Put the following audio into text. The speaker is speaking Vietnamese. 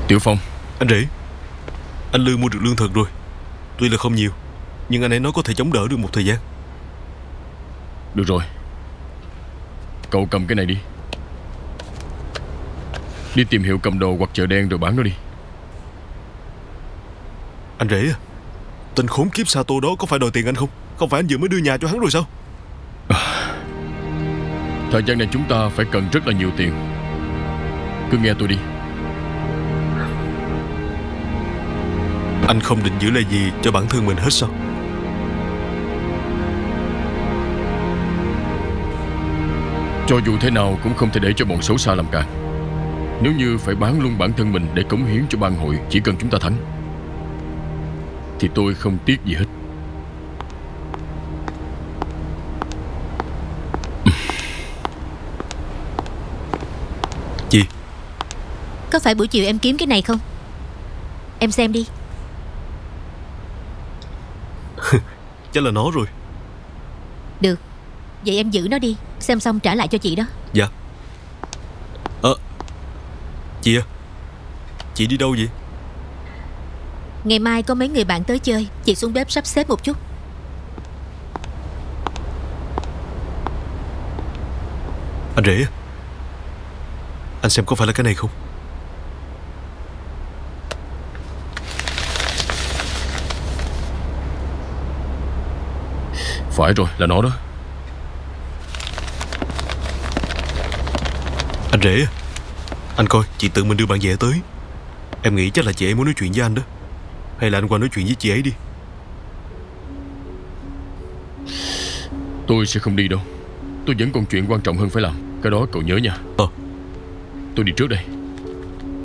Tiểu Phong. Anh rể, anh Lương mua được lương thực rồi. Tuy là không nhiều, nhưng anh ấy nói có thể chống đỡ được một thời gian. Được rồi, cậu cầm cái này đi. Đi tìm hiệu cầm đồ hoặc chợ đen rồi bán nó đi. Anh rể à, tên khốn kiếp Sato đó có phải đòi tiền anh không? Không phải anh vừa mới đưa nhà cho hắn rồi sao? Thời gian này chúng ta phải cần rất là nhiều tiền. Cứ nghe tôi đi. Anh không định giữ lại gì cho bản thân mình hết sao? Cho dù thế nào cũng không thể để cho bọn xấu xa làm càn. Nếu như phải bán luôn bản thân mình để cống hiến cho bang hội, chỉ cần chúng ta thắng, thì tôi không tiếc gì hết. Gì? Có phải buổi chiều em kiếm cái này không? Em xem đi. Chắc là nó rồi. Được, vậy em giữ nó đi. Xem xong trả lại cho chị đó. Dạ. Chị à, chị đi đâu vậy? Ngày mai có mấy người bạn tới chơi, chị xuống bếp sắp xếp một chút. Anh rể, anh xem có phải là cái này không? Phải rồi, là nó đó. Anh rể, anh coi, chị tự mình đưa bạn về tới. Em nghĩ chắc là chị ấy muốn nói chuyện với anh đó. Hay là anh qua nói chuyện với chị ấy đi. Tôi sẽ không đi đâu. Tôi vẫn còn chuyện quan trọng hơn phải làm. Cái đó cậu nhớ nha. Tôi đi trước đây.